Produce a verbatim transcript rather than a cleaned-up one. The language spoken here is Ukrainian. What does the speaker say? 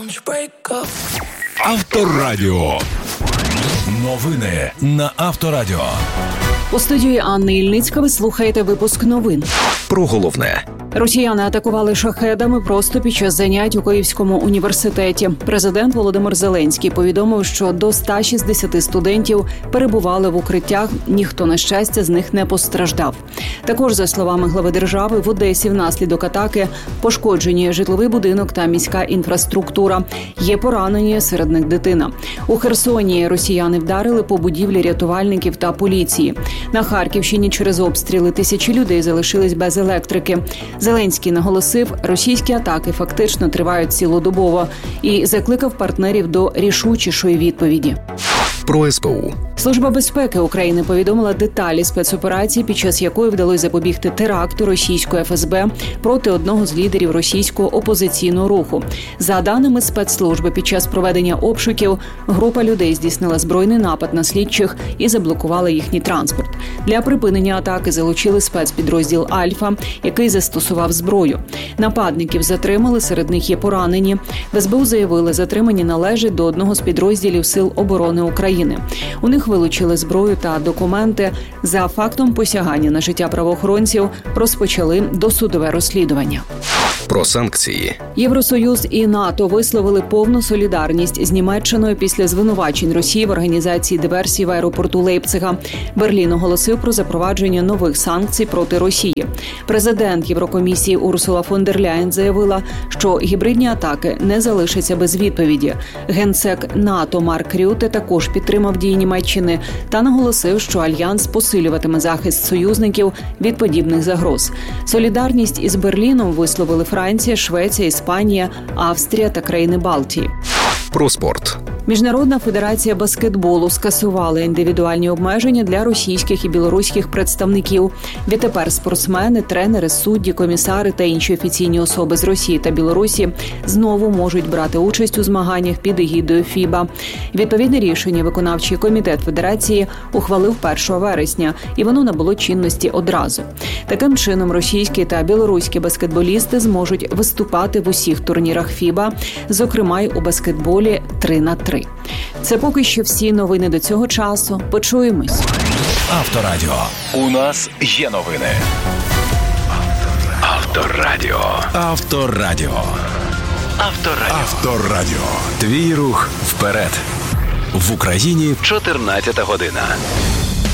Авторадіо. Новини на Авторадіо. У студії Анни Ільницька ви слухаєте випуск новин. Про головне. Росіяни атакували шахедами просто під час занять у Київському університеті. Президент Володимир Зеленський повідомив, що до ста шістдесяти студентів перебували в укриттях, ніхто, на щастя, з них не постраждав. Також, за словами глави держави, в Одесі внаслідок атаки пошкоджені житловий будинок та міська інфраструктура. Є поранені, серед них дитина. У Херсоні росіяни вдарили по будівлі рятувальників та поліції. На Харківщині через обстріли тисячі людей залишились без електрики. Зеленський наголосив, російські атаки фактично тривають цілодобово і закликав партнерів до рішучішої відповіді. Про ес пе у. Служба безпеки України повідомила деталі спецоперації, під час якої вдалося запобігти теракту російської еф ес бе проти одного з лідерів російського опозиційного руху. За даними спецслужби, під час проведення обшуків група людей здійснила збройний напад на слідчих і заблокувала їхній транспорт. Для припинення атаки залучили спецпідрозділ «Альфа», який застосував зброю. Нападників затримали, серед них є поранені. В ес бе у заявили, затримані належать до одного з підрозділів Сил оборони України. У них вилучили зброю та документи. За фактом посягання на життя правоохоронців розпочали досудове розслідування. Про санкції. Євросоюз і НАТО висловили повну солідарність з Німеччиною після звинувачень Росії в організації диверсії в аеропорту Лейпцига. Берлін оголосив про запровадження нових санкцій проти Росії. Президент Єврокомісії Урсула фон дер Ляєн заявила, що гібридні атаки не залишаться без відповіді. Генсек НАТО Марк Рюте також підтримав дії Німеччини та наголосив, що альянс посилюватиме захист союзників від подібних загроз. Солідарність із Берліном висловили Франція, Швеція, Іспанія, Австрія та країни Балтії. Про спорт. Міжнародна федерація баскетболу скасувала індивідуальні обмеження для російських і білоруських представників. Відтепер спортсмени, тренери, судді, комісари та інші офіційні особи з Росії та Білорусі знову можуть брати участь у змаганнях під егідою фіба. Відповідне рішення виконавчий комітет федерації ухвалив першого вересня, і воно набуло чинності одразу. Таким чином, російські та білоруські баскетболісти зможуть виступати в усіх турнірах фіба, зокрема й у баскетболі три на три. Це поки що всі новини до цього часу. Почуємось. Авторадіо. У нас є новини. Авторадіо. Авторадіо. Авторадіо. Авторадіо. Твій рух вперед. В Україні чотирнадцята година.